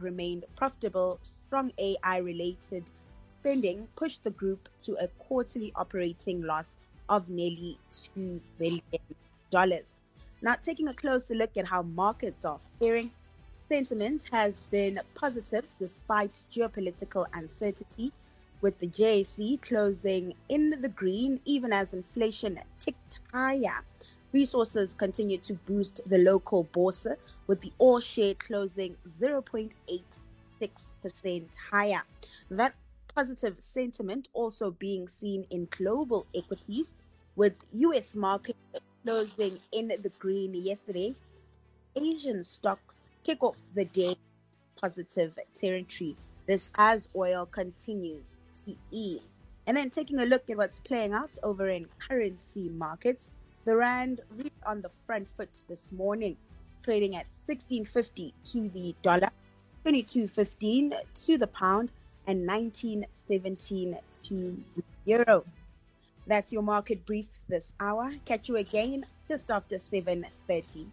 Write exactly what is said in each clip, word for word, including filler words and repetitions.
remained profitable. Strong A I-related spending pushed the group to a quarterly operating loss of nearly two billion dollars. Now, taking a closer look at how markets are faring, sentiment has been positive despite geopolitical uncertainty, with the J S E closing in the green even as inflation ticked higher. Resources continue to boost the local bourse, with the all share closing zero point eight six percent higher. That positive sentiment also being seen in global equities, with U S markets closing in the green yesterday. Asian stocks kick off the day positive territory. This as oil continues to ease. And then taking a look at what's playing out over in currency markets, the rand reached on the front foot this morning, trading at sixteen fifty to the dollar, twenty-two fifteen to the pound, and nineteen seventeen to the euro. That's your market brief this hour. Catch you again just after seven thirty.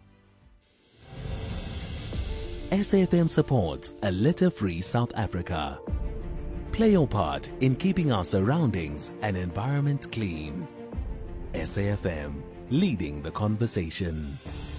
S A F M supports a litter-free South Africa. Play your part in keeping our surroundings and environment clean. S A F M, leading the conversation.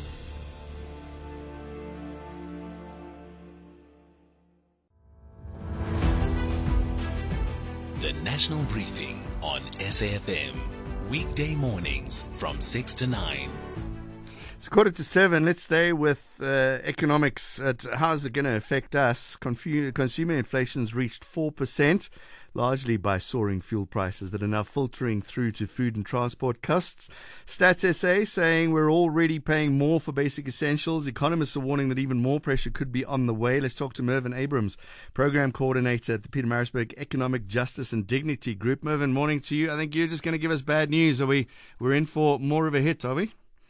The National Briefing on S A F M. Weekday mornings from six to nine. It's quarter to seven. Let's stay with uh, economics. Uh, how is it going to affect us? Confu- consumer inflation's reached four percent, largely by soaring fuel prices that are now filtering through to food and transport costs. Stats S A saying we're already paying more for basic essentials. Economists are warning that even more pressure could be on the way. Let's talk to Mervyn Abrams, Program Coordinator at the Pietermaritzburg Economic Justice and Dignity Group. Mervyn, morning to you. I think you're just going to give us bad news. Are we, we're in for more of a hit, are we?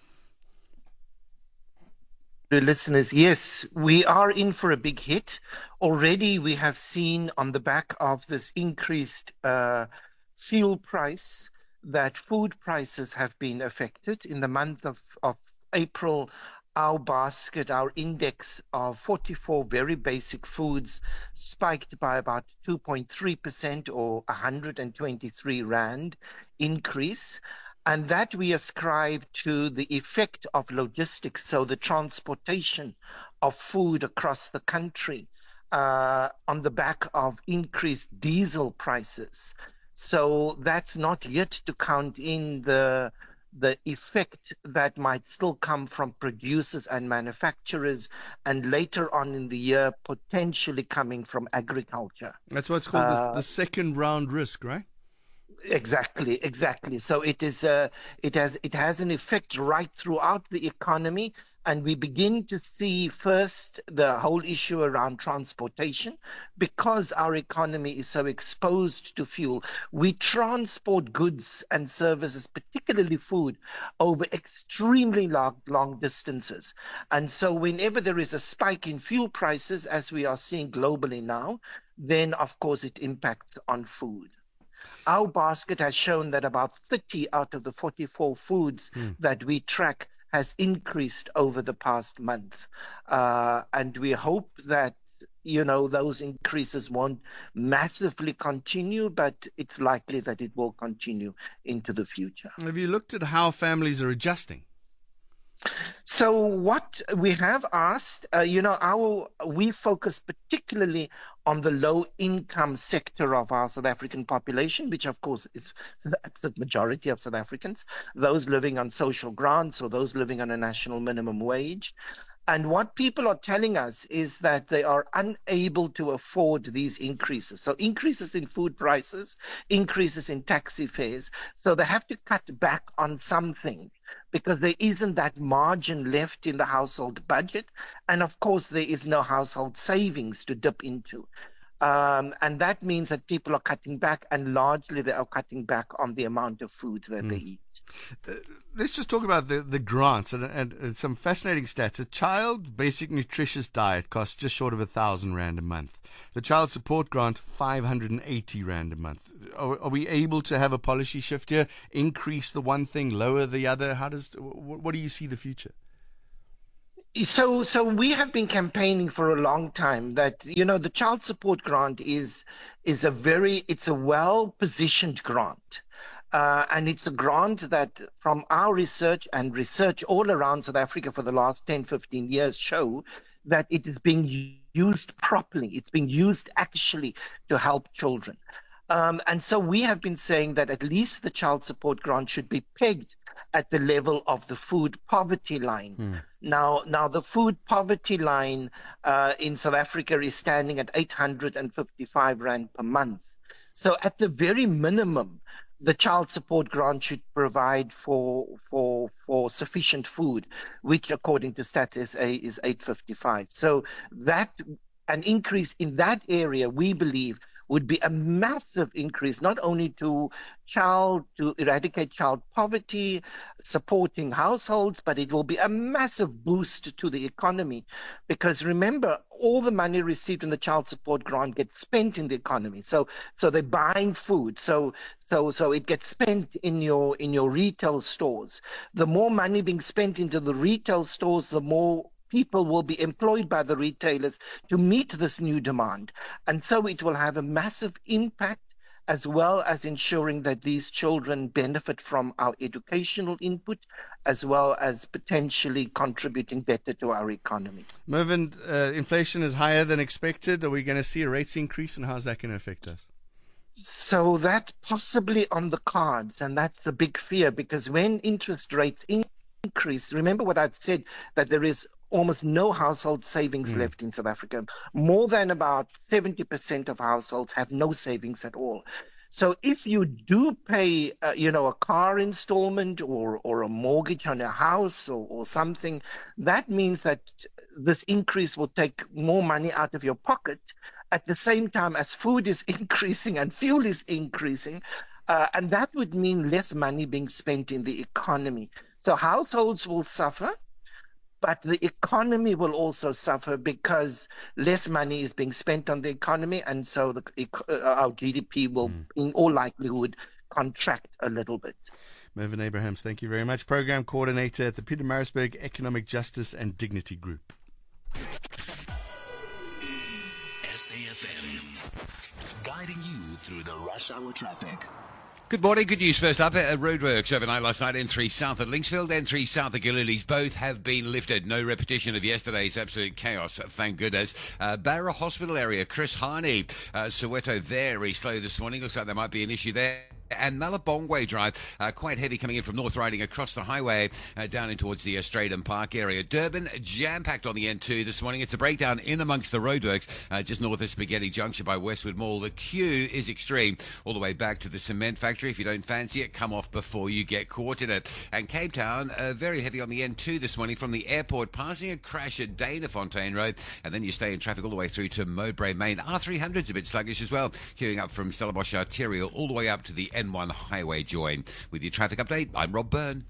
The listeners, yes, we are in for a big hit. Already we have seen on the back of this increased uh, fuel price that food prices have been affected. In the month of, of April, our basket, our index of forty-four very basic foods spiked by about two point three percent or one hundred twenty-three rand increase. And that we ascribe to the effect of logistics, so the transportation of food across the country uh, on the back of increased diesel prices. So that's not yet to count in the the effect that might still come from producers and manufacturers, and later on in the year, potentially coming from agriculture. That's what's called uh, the, the second round risk, right? Exactly, exactly. So it is, uh, it has, it has an effect right throughout the economy, and we begin to see first the whole issue around transportation, because our economy is so exposed to fuel. We transport goods and services, particularly food, over extremely long, long distances, and so whenever there is a spike in fuel prices, as we are seeing globally now, then of course it impacts on food. Our basket has shown that about thirty out of the forty-four foods mm. that we track has increased over the past month. Uh, and we hope that, you know, those increases won't massively continue, but it's likely that it will continue into the future. Have you looked at how families are adjusting? So what we have asked, uh, you know, our we focus particularly on the low-income sector of our South African population, which of course is the absolute majority of South Africans, those living on social grants or those living on a national minimum wage. And what people are telling us is that they are unable to afford these increases. So increases in food prices, increases in taxi fares. So they have to cut back on something because there isn't that margin left in the household budget. And of course, there is no household savings to dip into. Um, and that means that people are cutting back, and largely they are cutting back on the amount of food that mm. they eat. Uh, let's just talk about the, the grants and, and, and some fascinating stats. A child basic nutritious diet costs just short of a thousand rand a month. The child support grant, five hundred eighty rand a month. Are, are we able to have a policy shift here, increase the one thing, lower the other? How does, what, what do you see the future? So, so we have been campaigning for a long time that, you know, the child support grant is is a very, it's a well-positioned grant. Uh, and it's a grant that from our research and research all around South Africa for the last ten, fifteen years show that it is being used properly. It's being used actually to help children. Um, and so we have been saying that at least the child support grant should be pegged at the level of the food poverty line. Hmm. Now, now the food poverty line uh, in South Africa is standing at eight hundred fifty-five rand per month. So at the very minimum, the child support grant should provide for for for sufficient food, which according to Stats S A is eight fifty-five. So that an increase in that area, we believe, would be a massive increase, not only to child, to eradicate child poverty, supporting households, but it will be a massive boost to the economy. Because remember, all the money received in the child support grant gets spent in the economy. So, so they're buying food. So, so, so it gets spent in your in your retail stores. The more money being spent into the retail stores, the more people will be employed by the retailers to meet this new demand. And so it will have a massive impact, as well as ensuring that these children benefit from our educational input, as well as potentially contributing better to our economy. Mervyn, uh, inflation is higher than expected. Are we going to see a rates increase, and how's that going to affect us? So that's possibly on the cards, and that's the big fear, because when interest rates increase, remember what I've said, that there is almost no household savings mm. left in South Africa. More than about seventy percent of households have no savings at all. So if you do pay, uh, you know, a car installment or or a mortgage on a house or, or something, that means that this increase will take more money out of your pocket at the same time as food is increasing and fuel is increasing. Uh, and that would mean less money being spent in the economy. So households will suffer, but the economy will also suffer because less money is being spent on the economy, and so the, uh, our G D P will, mm. in all likelihood, contract a little bit. Mervyn Abrahams, thank you very much. Program Coordinator at the Pietermaritzburg Economic Justice and Dignity Group. S A F M, guiding you through the rush hour traffic. Good morning. Good news first up. Uh, roadworks overnight last night. N three south at Linksfield, N three south at Galilees. Both have been lifted. No repetition of yesterday's absolute chaos, thank goodness. Uh, Barra Hospital area, Chris Harney. Uh, Soweto very slow this morning. Looks like there might be an issue there. And Malabongwe Drive, uh, quite heavy coming in from North Riding across the highway uh, down in towards the uh, Stratham Park area. Durban, jam-packed on the N two this morning. It's a breakdown in amongst the roadworks, uh, just north of Spaghetti Junction by Westwood Mall. The queue is extreme all the way back to the cement factory. If you don't fancy it, come off before you get caught in it. And Cape Town, uh, very heavy on the N two this morning from the airport, passing a crash at Dana Fontaine Road, and then you stay in traffic all the way through to Mowbray Main. R three hundred's a bit sluggish as well, queuing up from Stellenbosch Arterial all the way up to the N one Highway join. With your traffic update, I'm Rob Byrne.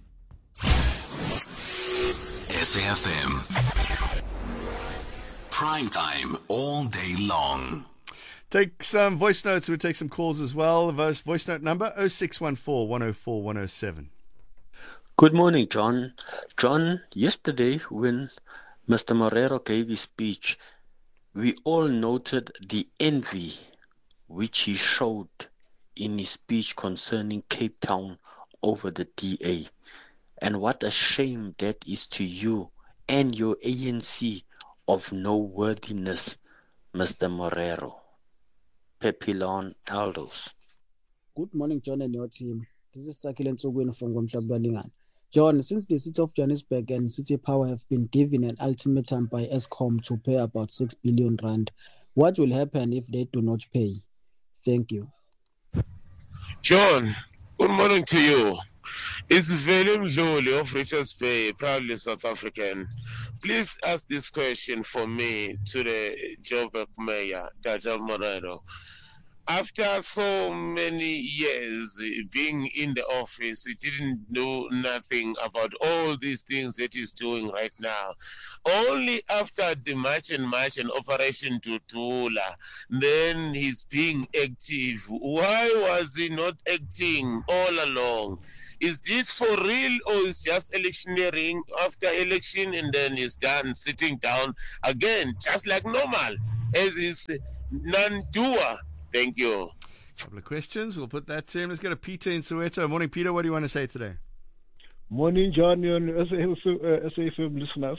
S A F M. Prime time all day long. Take some voice notes. We'll take some calls as well. The voice note number oh six one four, one oh four, one oh seven. Good morning, John. John, yesterday when Mister Morero gave his speech, we all noted the envy which he showed in his speech concerning Cape Town over the D A. And what a shame that is to you and your A N C of no worthiness, Mister Morero. Pepilon Aldos. Good morning, John and your team. This is Sakile Nsogwini from Gomshabalingan. John, since the City of Johannesburg and City Power have been given an ultimatum by Eskom to pay about six billion rand, what will happen if they do not pay? Thank you. John, good morning to you. It's Veli Mdluli of Richards Bay, proudly South African. Please ask this question for me to the Joburg Mayor, Dajal Morero. After so many years being in the office, he didn't do nothing about all these things that he's doing right now. Only after the March and March and Operation Tutula, then he's being active. Why was he not acting all along? Is this for real, or is just electioneering after election and then he's done sitting down again, just like normal, as is non-doer? Thank you. Couple of questions. We'll put that to him. Let's go to Peter in Soweto. Morning, Peter. What do you want to say today? Morning, John, and S A F M listeners.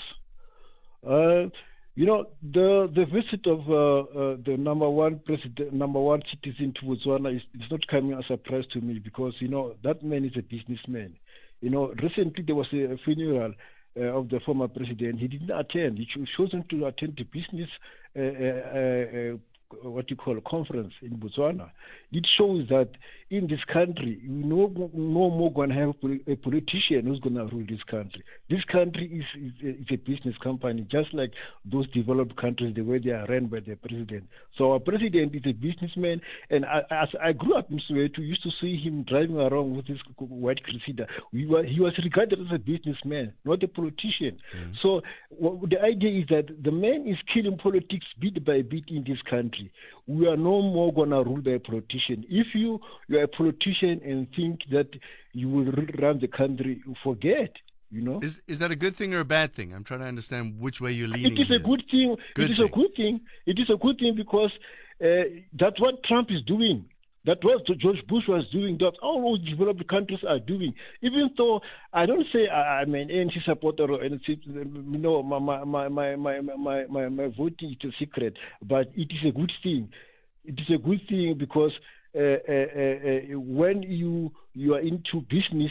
Uh, you know, the the visit of uh, uh, the number one president, number one citizen to Botswana is it's not coming as a surprise to me, because you know that man is a businessman. You know, recently there was a funeral uh, of the former president. He didn't attend. He chose chosen to attend the business uh, uh, uh, what you call a conference in Botswana. It shows that in this country, no, no more going to have a politician who's going to rule this country. This country is, is, a, is a business company, just like those developed countries, the way they are run by the president. So our president is a businessman, and I, as I grew up in Soweto, used to see him driving around with his white Crusader. We were, he was regarded as a businessman, not a politician. Mm-hmm. So what, the idea is that the man is killing politics bit by bit in this country. We are no more going to rule by a politician. If you, you are a politician and think that you will run the country, forget. You know, is is that a good thing or a bad thing? I'm trying to understand which way you're leaning. It is a good thing. Good it is thing. a good thing. It is a good thing because uh, that's what Trump is doing. That's what George Bush was doing. That's all those developed countries are doing. Even though I don't say I'm an A N C supporter or anything, you know, my my my my my my, my, my voting is a secret. But it is a good thing. It is a good thing because uh, uh, uh, when you you are into business,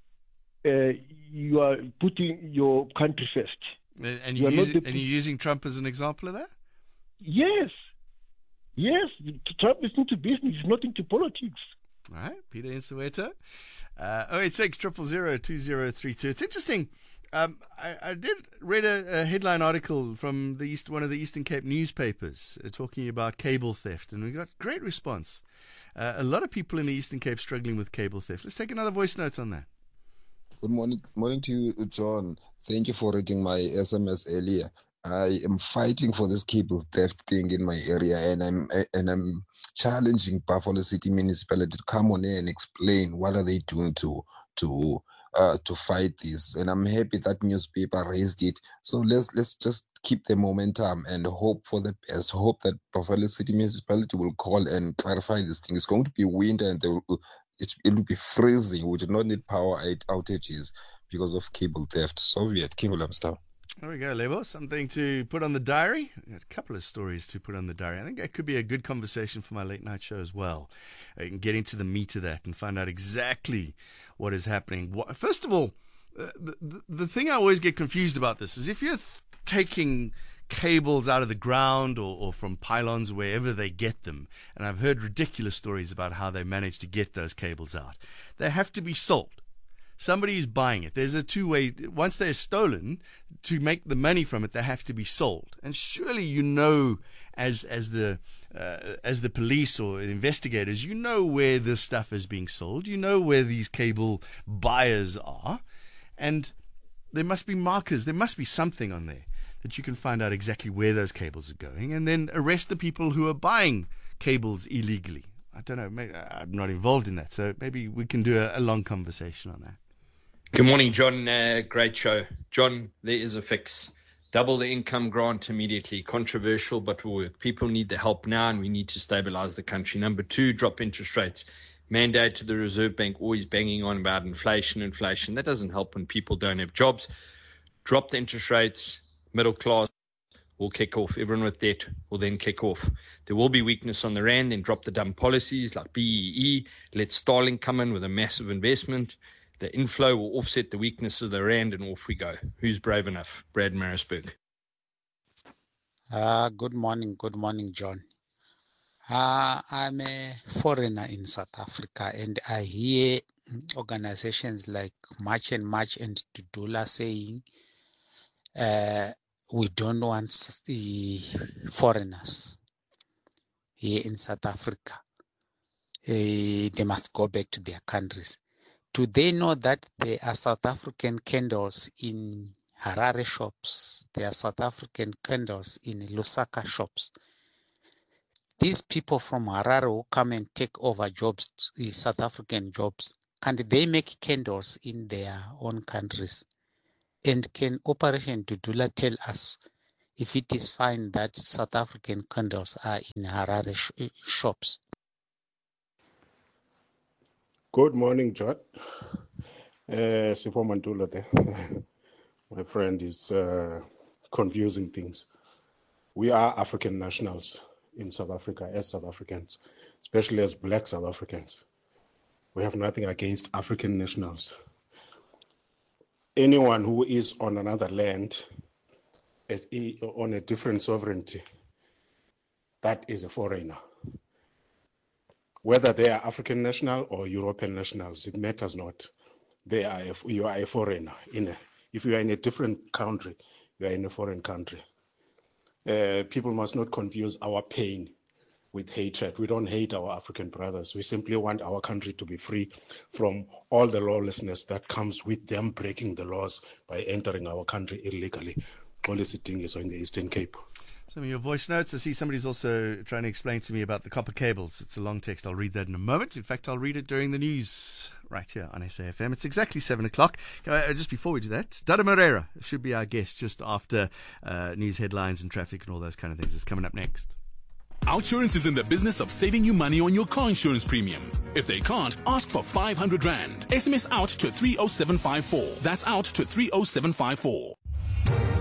uh, you are putting your country first. And, and, you using, the, and you're using Trump as an example of that? Yes. Yes, Trump is into business, he's not into politics. All right, Peter in Soweto. Uh, oh eight six, zero zero zero, two zero three two. It's interesting. Um, I, I did read a, a headline article from the East, one of the Eastern Cape newspapers uh, talking about cable theft, and we got great response. Uh, a lot of people in the Eastern Cape struggling with cable theft. Let's take another voice note on that. Good morning, morning to you, John. Thank you for reading my S M S earlier. I am fighting for this cable theft thing in my area, and I'm and I'm challenging Buffalo City Municipality to come on here and explain what are they doing to to uh, to fight this. And I'm happy that newspaper raised it. So let's let's just keep the momentum and hope for the best. Hope that Buffalo City Municipality will call and clarify this thing. It's going to be winter, and they will, it it will be freezing. We do not need power outages because of cable theft. Soviet King William Star. There we go, Lebo. Something to put on the diary. A couple of stories to put on the diary. I think that could be a good conversation for my late night show as well. I can get into the meat of that and find out exactly what is happening. What, first of all, uh, the, the, the thing I always get confused about this is if you're th- taking cables out of the ground or, or from pylons, wherever they get them, and I've heard ridiculous stories about how they manage to get those cables out, they have to be sold. Somebody is buying it. There's a two-way. Once they're stolen, to make the money from it, they have to be sold. And surely you know, as as the uh, as the police or investigators, you know where this stuff is being sold. You know where these cable buyers are, and there must be markers. There must be something on there that you can find out exactly where those cables are going, and then arrest the people who are buying cables illegally. I don't know. Maybe, I'm not involved in that, so maybe we can do a, a long conversation on that. Good morning, John. Uh, great show. John, there is a fix. Double the income grant immediately. Controversial, but will work. People need the help now, and we need to stabilize the country. Number two, drop interest rates. Mandate to the Reserve Bank, always banging on about inflation, inflation. That doesn't help when people don't have jobs. Drop the interest rates. Middle class will kick off. Everyone with debt will then kick off. There will be weakness on the rand, then drop the dumb policies like B E E. Let Starlink come in with a massive investment. The inflow will offset the weakness of the rand, and off we go. Who's brave enough? Brad Marisburg. Uh, good morning. Good morning, John. Uh, I'm a foreigner in South Africa, and I hear organizations like March and March and Tudula saying uh, we don't want the foreigners here in South Africa. Uh, they must go back to their countries. Do they know that there are South African candles in Harare shops? There are South African candles in Lusaka shops. These people from Harare who come and take over jobs, South African jobs, can't they make candles in their own countries? And can Operation Dudula tell us if it is fine that South African candles are in Harare sh- shops? Good morning, John. Uh, Sipho Mantula there. My friend is uh, confusing things. We are African nationals in South Africa as South Africans, especially as black South Africans. We have nothing against African nationals. Anyone who is on another land, as a, on a different sovereignty, that is a foreigner. Whether they are African national or European nationals, it matters not. They are a, you are a foreigner. In a, if you are in a different country, you are in a foreign country. Uh, people must not confuse our pain with hatred. We don't hate our African brothers. We simply want our country to be free from all the lawlessness that comes with them breaking the laws by entering our country illegally. Only sitting is in the Eastern Cape. Some of your voice notes. I see somebody's also trying to explain to me about the copper cables. It's a long text. I'll read that in a moment. In fact, I'll read it during the news right here on S A F M. It's exactly seven o'clock. Uh, just before we do that, Dada Moreira should be our guest just after uh, news headlines and traffic and all those kind of things. It's coming up next. Outsurance is in the business of saving you money on your car insurance premium. If they can't, ask for five hundred rand. S M S out to three oh seven five four. That's out to three oh seven five four.